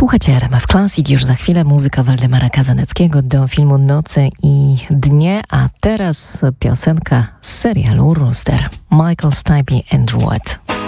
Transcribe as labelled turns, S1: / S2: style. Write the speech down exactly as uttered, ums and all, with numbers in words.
S1: Słuchajcie R M F Classic, już za chwilę muzyka Waldemara Kazaneckiego do filmu Noce i dnie, a teraz piosenka z serialu Rooster. Michael Stipe i Andrew White.